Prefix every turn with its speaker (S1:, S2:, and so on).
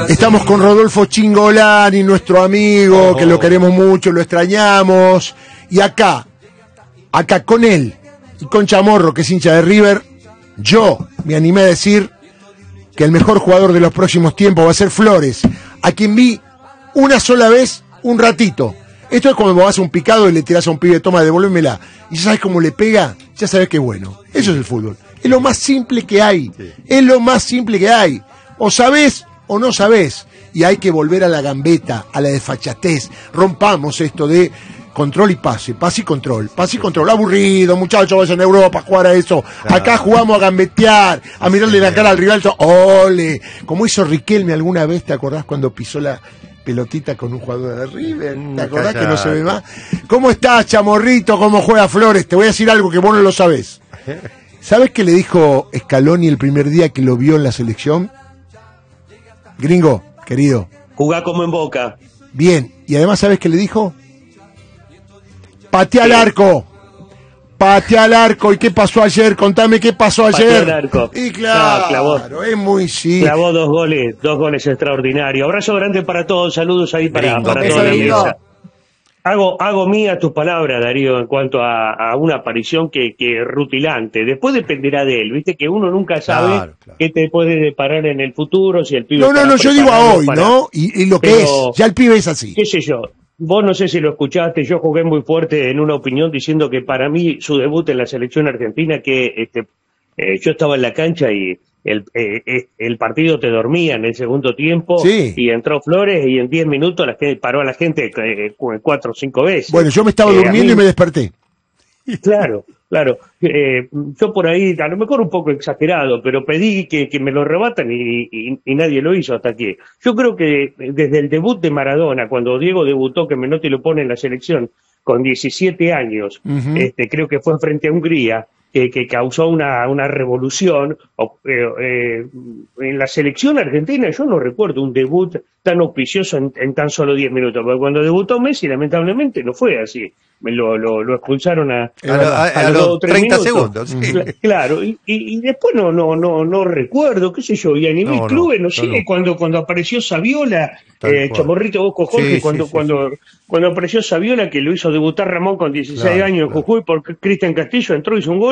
S1: Estamos con Rodolfo Cingolani, nuestro amigo, que lo queremos mucho, lo extrañamos. Y acá con él y con Chamorro, que es hincha de River, yo me animé a decir que el mejor jugador de los próximos tiempos va a ser Flores, a quien vi una sola vez, un ratito. Esto es como vas a un picado y le tirás a un pibe, toma, devuélvemela. Y ya sabes cómo le pega, ya sabes que es bueno. Eso es el fútbol. Es lo más simple que hay. Es lo más simple que hay. O sabés o no sabés. Y hay que volver a la gambeta, a la desfachatez. Rompamos esto de control y pase, pase y control, pase y control. Aburrido, muchachos, vayan a Europa a jugar a eso. Acá jugamos a gambetear, a mirarle la cara al rival. ¡Ole! Como hizo Riquelme alguna vez, ¿te acordás cuando pisó la pelotita con un jugador de River? ¿Te acordás que no se ve más? ¿Cómo estás, Chamorrito? ¿Cómo juega Flores? Te voy a decir algo que vos no lo sabés. ¿Sabés qué le dijo Scaloni el primer día que lo vio en la selección? Gringo, querido.
S2: Jugá como en Boca.
S1: Bien, y además, ¿sabés qué le dijo? Patea al arco. Patea al arco. ¿Y qué pasó ayer? Contame qué pasó ayer.
S2: Patea al arco.
S1: Y claro,
S2: clavó,
S1: es muy simple.
S2: Clavó dos goles extraordinarios. Abrazo grande para todos, saludos ahí para toda la mesa. Hago mía tus palabras, Darío, en cuanto a una aparición que es rutilante. Después dependerá de él, viste que uno nunca sabe qué te puede deparar en el futuro, si el pibe...
S1: No, yo digo a hoy, ¿no? Y lo que es, ya el pibe es así.
S2: ¿Qué sé yo? Vos no sé si lo escuchaste, yo jugué muy fuerte en una opinión diciendo que para mí su debut en la selección argentina, que yo estaba en la cancha y el partido te dormía en el segundo tiempo,
S1: sí.
S2: Y entró Flores y en 10 minutos paró a la gente 4 o 5 veces.
S1: Bueno, yo me estaba durmiendo y me desperté.
S2: Claro. Yo por ahí, a lo mejor un poco exagerado, pero pedí que me lo rebatan y nadie lo hizo hasta aquí. Yo creo que desde el debut de Maradona, cuando Diego debutó, que Menotti lo pone en la selección con 17 años, creo que fue frente a Hungría, que causó una revolución. En la selección argentina yo no recuerdo un debut tan auspicioso en tan solo 10 minutos, porque cuando debutó Messi lamentablemente no fue así. Lo expulsaron a los 30 segundos. Sí. Claro, y después no recuerdo, qué sé yo, y a nivel clubes, no sé, cuando apareció Saviola, Chamorrito, vos con Jorge, cuando apareció Saviola, que lo hizo debutar Ramón con 16 años en Jujuy, porque Cristian Castillo entró y hizo un gol.